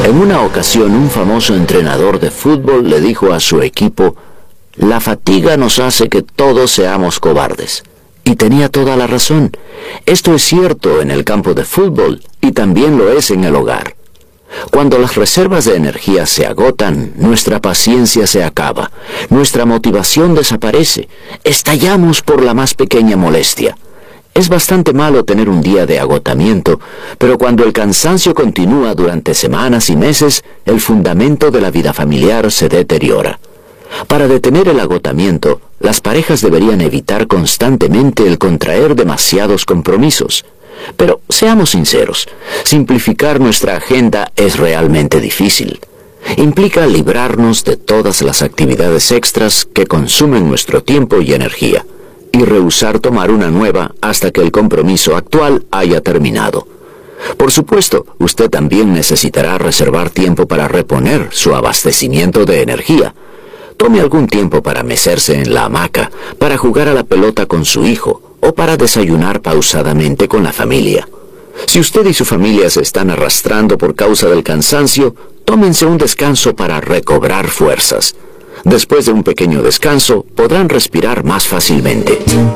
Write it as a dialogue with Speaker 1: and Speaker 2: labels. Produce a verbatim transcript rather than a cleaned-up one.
Speaker 1: En una ocasión, un famoso entrenador de fútbol le dijo a su equipo: «La fatiga nos hace que todos seamos cobardes». Y tenía toda la razón. Esto es cierto en el campo de fútbol y también lo es en el hogar. Cuando las reservas de energía se agotan, nuestra paciencia se acaba, nuestra motivación desaparece, estallamos por la más pequeña molestia. Es bastante malo tener un día de agotamiento, pero cuando el cansancio continúa durante semanas y meses, el fundamento de la vida familiar se deteriora. Para detener el agotamiento, las parejas deberían evitar constantemente el contraer demasiados compromisos. Pero seamos sinceros, simplificar nuestra agenda es realmente difícil. Implica librarnos de todas las actividades extras que consumen nuestro tiempo y energía, y rehusar tomar una nueva hasta que el compromiso actual haya terminado. Por supuesto, usted también necesitará reservar tiempo para reponer su abastecimiento de energía. Tome algún tiempo para mecerse en la hamaca, para jugar a la pelota con su hijo o para desayunar pausadamente con la familia. Si usted y su familia se están arrastrando por causa del cansancio, tómense un descanso para recobrar fuerzas. Después de un pequeño descanso, podrán respirar más fácilmente.